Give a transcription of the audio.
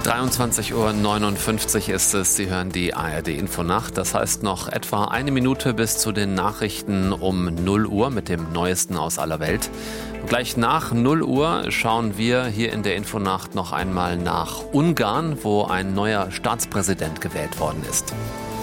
23:59 Uhr ist es. Sie hören die ARD-Infonacht. Das heißt noch etwa eine Minute bis zu den Nachrichten um 0 Uhr mit dem Neuesten aus aller Welt. Gleich nach 0 Uhr schauen wir hier in der Infonacht noch einmal nach Ungarn, wo ein neuer Staatspräsident gewählt worden ist.